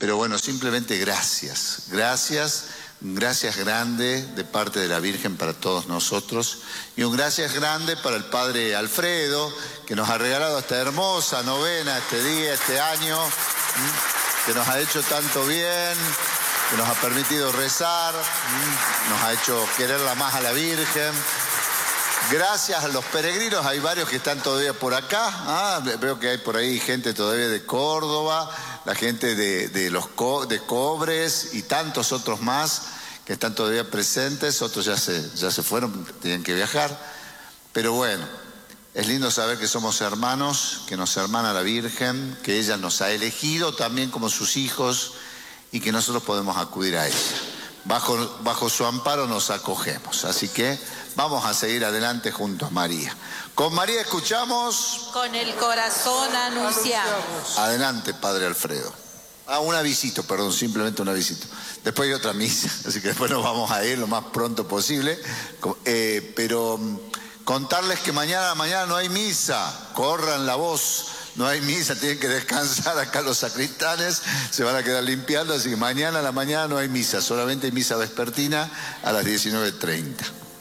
Pero bueno, simplemente gracias. Gracias grande de parte de la Virgen para todos nosotros. Y un gracias grande para el Padre Alfredo, que nos ha regalado esta hermosa novena, este día, este año, que nos ha hecho tanto bien, que nos ha permitido rezar, nos ha hecho quererla más a la Virgen. Gracias a los peregrinos, hay varios que están todavía por acá. Veo que hay por ahí gente todavía de Córdoba, la gente de Cobres y tantos otros más que están todavía presentes. Otros ya se fueron, tienen que viajar. Pero bueno, es lindo saber que somos hermanos, que nos hermana la Virgen, que ella nos ha elegido también como sus hijos y que nosotros podemos acudir a ella. Bajo su amparo nos acogemos. Así que vamos a seguir adelante junto a María. Con María escuchamos. Con el corazón anunciamos. Adelante, Padre Alfredo. Un avisito, perdón, simplemente un avisito. Después hay otra misa, así que después nos vamos a ir lo más pronto posible. Pero contarles que mañana no hay misa. Corran la voz. No hay misa, tienen que descansar acá los sacristanes, se van a quedar limpiando, así que mañana a la mañana no hay misa, solamente hay misa vespertina a las 19:30.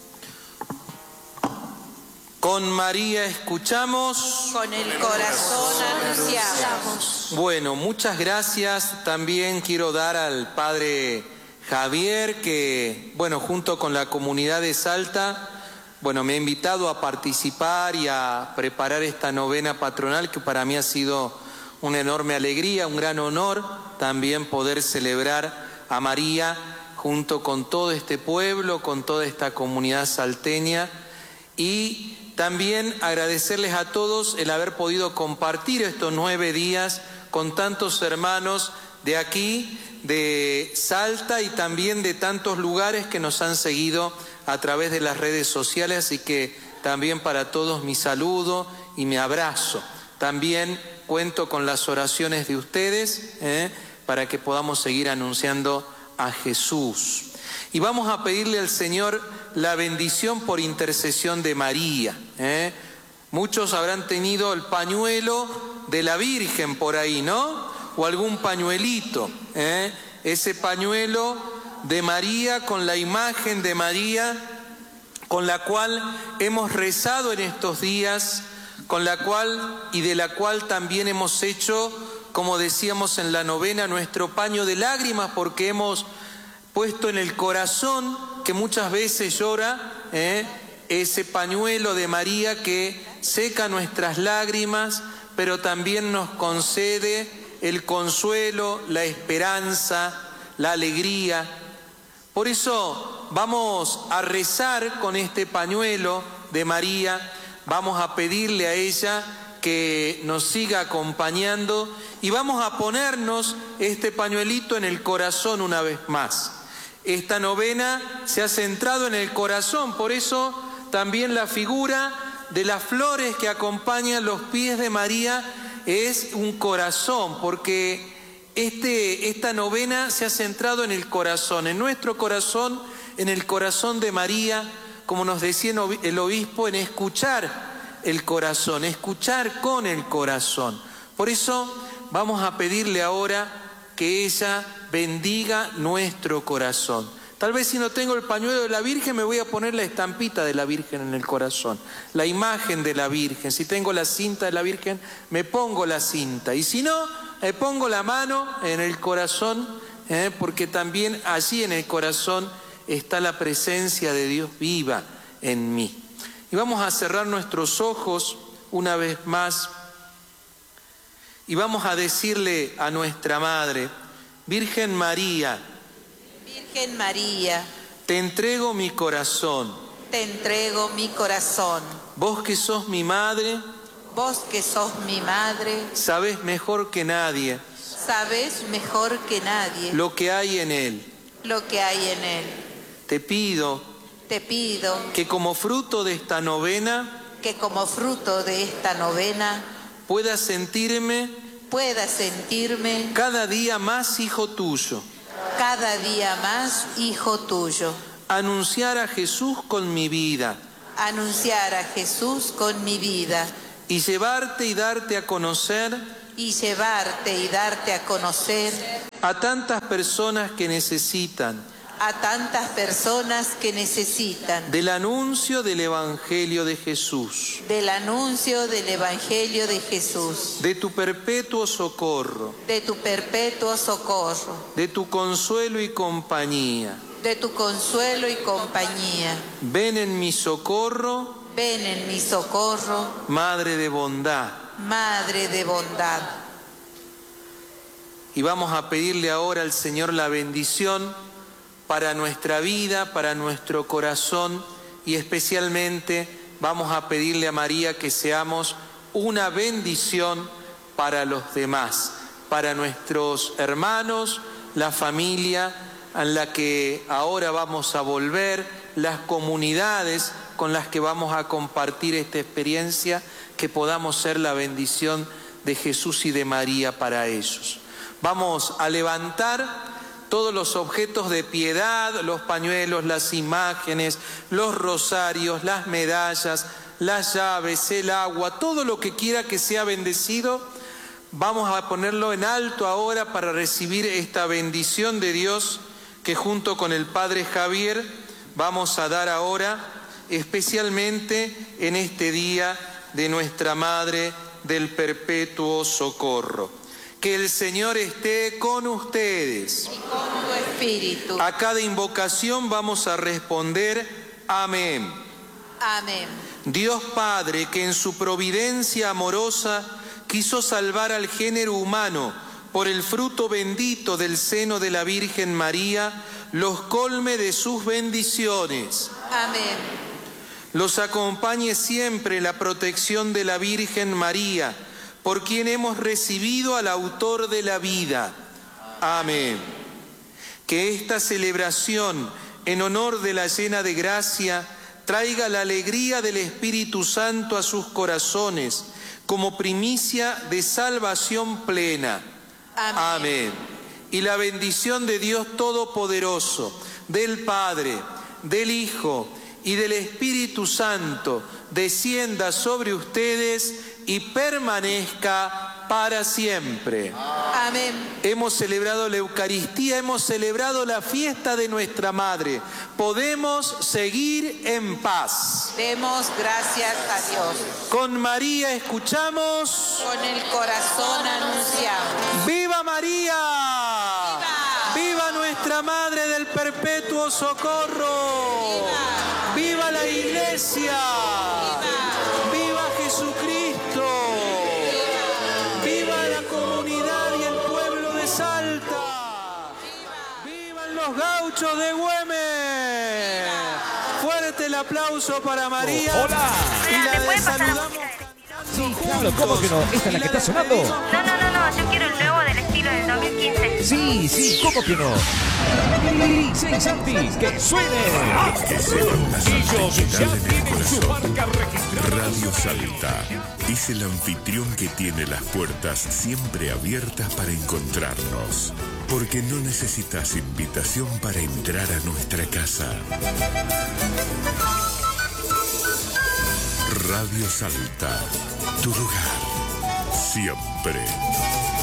Con María escuchamos. Con el corazón anunciamos. Bueno, muchas gracias. También quiero dar al Padre Javier, que, junto con la comunidad de Salta, me ha invitado a participar y a preparar esta novena patronal, que para mí ha sido una enorme alegría, un gran honor también poder celebrar a María junto con todo este pueblo, con toda esta comunidad salteña, y también agradecerles a todos el haber podido compartir estos 9 días con tantos hermanos de aquí, de Salta y también de tantos lugares que nos han seguido a través de las redes sociales, así que también para todos mi saludo y mi abrazo. También cuento con las oraciones de ustedes para que podamos seguir anunciando a Jesús. Y vamos a pedirle al Señor la bendición por intercesión de María. Muchos habrán tenido el pañuelo de la Virgen por ahí, ¿no? O algún pañuelito, ese pañuelo de María con la imagen de María, con la cual hemos rezado en estos días, con la cual y de la cual también hemos hecho, como decíamos en la novena, nuestro paño de lágrimas, porque hemos puesto en el corazón, que muchas veces llora, ese pañuelo de María que seca nuestras lágrimas, pero también nos concede el consuelo, la esperanza, la alegría. Por eso vamos a rezar con este pañuelo de María, vamos a pedirle a ella que nos siga acompañando y vamos a ponernos este pañuelito en el corazón una vez más. Esta novena se ha centrado en el corazón, por eso también la figura de las flores que acompañan los pies de María es un corazón, porque esta novena se ha centrado en el corazón, en nuestro corazón, en el corazón de María, como nos decía el obispo, en escuchar el corazón, escuchar con el corazón. Por eso vamos a pedirle ahora que ella bendiga nuestro corazón. Tal vez si no tengo el pañuelo de la Virgen, me voy a poner la estampita de la Virgen en el corazón, la imagen de la Virgen. Si tengo la cinta de la Virgen, me pongo la cinta. Y si no, me pongo la mano en el corazón, porque también allí en el corazón está la presencia de Dios viva en mí. Y vamos a cerrar nuestros ojos una vez más y vamos a decirle a nuestra Madre: Virgen María, Virgen María, te entrego mi corazón. Te entrego mi corazón. Vos que sos mi madre, vos que sos mi madre, sabés mejor que nadie, sabés mejor que nadie lo que hay en él. Lo que hay en él. Te pido que como fruto de esta novena, pueda sentirme cada día más hijo tuyo. Cada día más hijo tuyo. Anunciar a Jesús con mi vida. Anunciar a Jesús con mi vida. Y llevarte y darte a conocer y llevarte y darte a conocer a tantas personas que necesitan a tantas personas que necesitan del anuncio del Evangelio de Jesús, del anuncio del Evangelio de Jesús, de tu perpetuo socorro, de tu perpetuo socorro, de tu consuelo y compañía. de tu consuelo y compañía. Ven en mi socorro, Ven en mi socorro, Madre de bondad. Madre de bondad. Y vamos a pedirle ahora al Señor la bendición para nuestra vida, para nuestro corazón, y especialmente vamos a pedirle a María que seamos una bendición para los demás, para nuestros hermanos, la familia en la que ahora vamos a volver, las comunidades con las que vamos a compartir esta experiencia, que podamos ser la bendición de Jesús y de María para ellos. Vamos a levantar todos los objetos de piedad, los pañuelos, las imágenes, los rosarios, las medallas, las llaves, el agua, todo lo que quiera que sea bendecido. Vamos a ponerlo en alto ahora para recibir esta bendición de Dios que junto con el Padre Javier vamos a dar ahora, especialmente en este día de nuestra Madre del Perpetuo Socorro. Que el Señor esté con ustedes. Y con tu espíritu. A cada invocación vamos a responder amén. Amén. Dios Padre, que en su providencia amorosa quiso salvar al género humano por el fruto bendito del seno de la Virgen María, los colme de sus bendiciones. Amén. Los acompañe siempre la protección de la Virgen María, por quien hemos recibido al autor de la vida. Amén. Que esta celebración en honor de la llena de gracia traiga la alegría del Espíritu Santo a sus corazones como primicia de salvación plena. Amén. Amén. Y la bendición de Dios Todopoderoso, del Padre, del Hijo y del Espíritu Santo descienda sobre ustedes y permanezca para siempre. Amén. Hemos celebrado la Eucaristía, hemos celebrado la fiesta de nuestra Madre. Podemos seguir en paz. Demos gracias a Dios. Con María escuchamos. Con el corazón anunciamos. ¡Viva María! ¡Viva! ¡Viva nuestra Madre del Perpetuo Socorro! ¡Viva! ¡Viva la Iglesia! ¡Viva! ¡Viva Jesucristo! ¡Viva la comunidad y el pueblo de Salta! ¡Vivan los gauchos de Güemes! Fuerte el aplauso para María. Hola. Y la ¿Me puede pasar la saludamos. música del estilo? Sí, claro, ¿cómo que no? ¿Esta es la que está sonando? No, yo quiero el nuevo del estilo del 2015. Sí, ¿cómo que no? Sí, Santi, que suene. Ellos ya tienen su marca registrada. Radio Salta es el anfitrión que tiene las puertas siempre abiertas para encontrarnos, porque no necesitas invitación para entrar a nuestra casa. Radio Salta, tu lugar, siempre.